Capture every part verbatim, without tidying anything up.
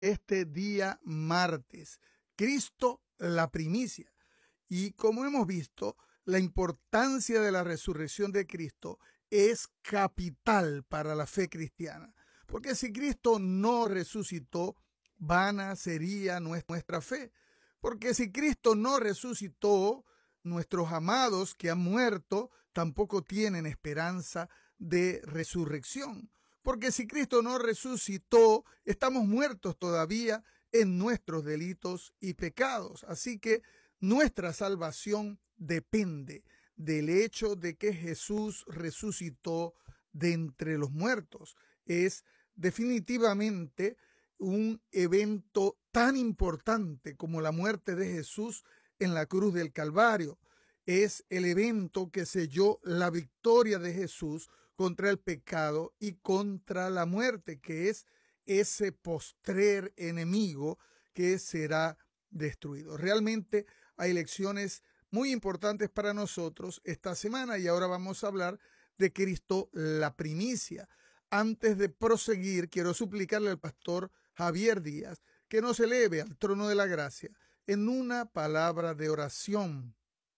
este día martes. Cristo, la primicia. Y como hemos visto, la importancia de la resurrección de Cristo es capital para la fe cristiana. Porque si Cristo no resucitó, vana sería nuestra fe. Porque si Cristo no resucitó, nuestros amados que han muerto tampoco tienen esperanza de resurrección. Porque si Cristo no resucitó, estamos muertos todavía en nuestros delitos y pecados. Así que nuestra salvación depende del hecho de que Jesús resucitó de entre los muertos. Es definitivamente un evento tan importante como la muerte de Jesús en la cruz del Calvario. Es el evento que selló la victoria de Jesús contra el pecado y contra la muerte, que es ese postrer enemigo que será destruido. Realmente hay lecciones muy importantes para nosotros esta semana y ahora vamos a hablar de Cristo, la primicia. Antes de proseguir, quiero suplicarle al pastor Javier Díaz que nos eleve al trono de la gracia en una palabra de oración.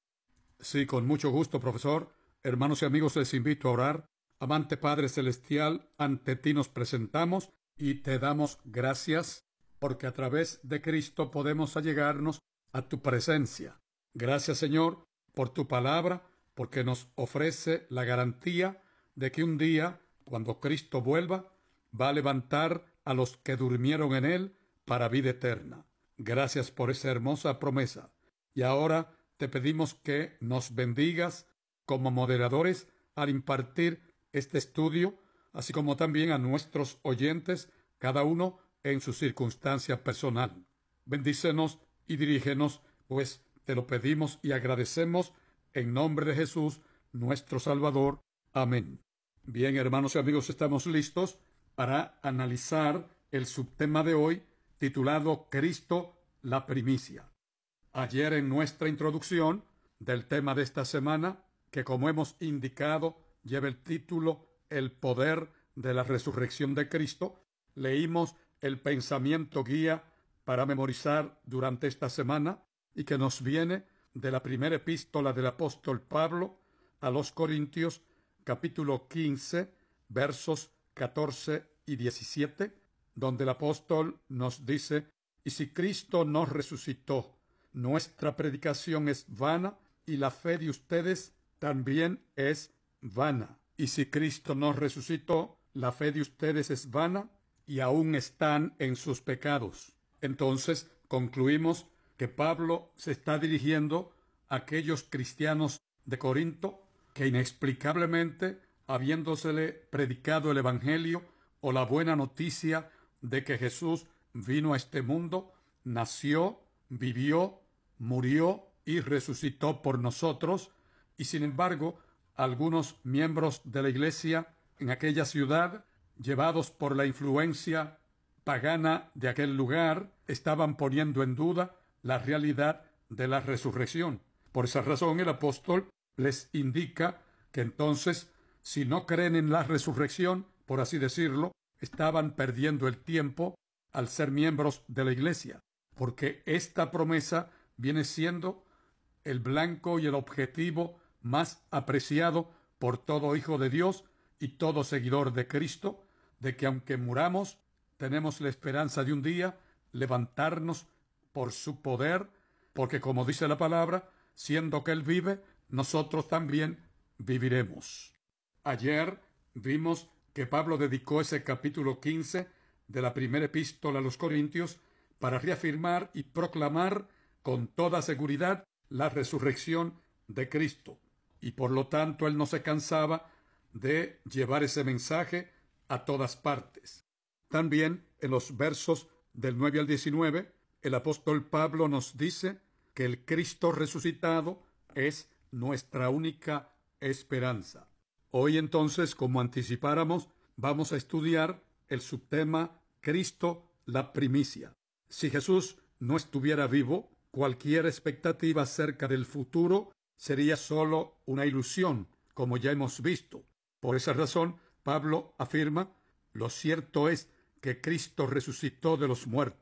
Sí, con mucho gusto, profesor. Hermanos y amigos, les invito a orar. Amante Padre Celestial, ante ti nos presentamos y te damos gracias porque a través de Cristo podemos allegarnos a tu presencia. Gracias, Señor, por tu palabra, porque nos ofrece la garantía de que un día, cuando Cristo vuelva, va a levantar a los que durmieron en Él para vida eterna. Gracias por esa hermosa promesa. Y ahora te pedimos que nos bendigas como moderadores al impartir este estudio, así como también a nuestros oyentes, cada uno en su circunstancia personal. Bendícenos y dirígenos, pues te lo pedimos y agradecemos en nombre de Jesús, nuestro Salvador. Amén. Bien, hermanos y amigos, estamos listos para analizar el subtema de hoy, titulado Cristo, la primicia. Ayer en nuestra introducción del tema de esta semana, que como hemos indicado, lleva el título El poder de la resurrección de Cristo, leímos el pensamiento guía para memorizar durante esta semana y que nos viene de la primera epístola del apóstol Pablo a los Corintios, capítulo quince, versos catorce y diecisiete, donde el apóstol nos dice: y si Cristo no resucitó, nuestra predicación es vana y la fe de ustedes también es vana. Y si Cristo no resucitó, la fe de ustedes es vana y aún están en sus pecados. Entonces concluimos que Pablo se está dirigiendo a aquellos cristianos de Corinto que inexplicablemente, habiéndosele predicado el Evangelio o la buena noticia de que Jesús vino a este mundo, nació, vivió, murió y resucitó por nosotros, y sin embargo, algunos miembros de la iglesia en aquella ciudad, llevados por la influencia pagana de aquel lugar, estaban poniendo en duda la realidad de la resurrección. Por esa razón, el apóstol les indica que entonces, si no creen en la resurrección, por así decirlo, estaban perdiendo el tiempo al ser miembros de la iglesia, porque esta promesa viene siendo el blanco y el objetivo más apreciado por todo hijo de Dios y todo seguidor de Cristo, de que aunque muramos, tenemos la esperanza de un día levantarnos por su poder, porque como dice la palabra, siendo que Él vive, nosotros también viviremos. Ayer vimos que Pablo dedicó ese capítulo quince de la primera epístola a los Corintios para reafirmar y proclamar con toda seguridad la resurrección de Cristo. Y por lo tanto él no se cansaba de llevar ese mensaje a todas partes. También en los versos del nueve al diecinueve, el apóstol Pablo nos dice que el Cristo resucitado es nuestra única esperanza. Hoy entonces, como anticipáramos, vamos a estudiar el subtema Cristo, la primicia. Si Jesús no estuviera vivo, cualquier expectativa acerca del futuro sería solo una ilusión, como ya hemos visto. Por esa razón, Pablo afirma: lo cierto es que Cristo resucitó de los muertos